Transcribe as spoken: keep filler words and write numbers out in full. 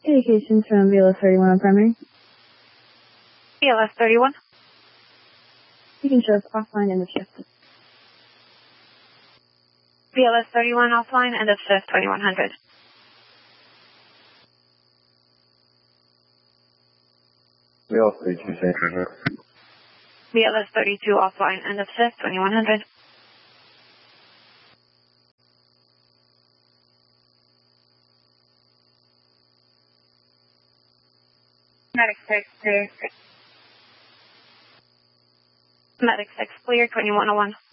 Communications from B L S thirty-one on primary. B L S thirty-one. You can show us offline end of shift. B L S thirty-one offline, end of shift twenty-one hundred. B L S thirty-two, same here. B L S thirty-two offline, end of shift twenty-one hundred. Medic six clear. Medic six clear, twenty-one oh one.